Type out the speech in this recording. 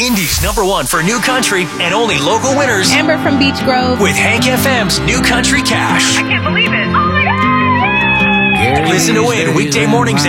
Indy's #1 for new country and only local winners. Amber from Beach Grove. With Hank FM's New Country Cash. I can't believe it. Oh my God! Listen to win weekday mornings